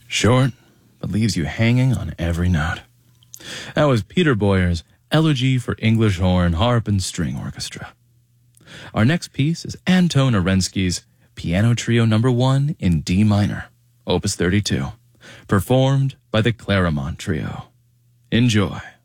Short, but leaves you hanging on every note. That was Peter Boyer's Elegy for English Horn, Harp, and String Orchestra. Our next piece is Anton Arensky's Piano Trio No. 1 in D minor, Opus 32, performed by the Claremont Trio. Enjoy.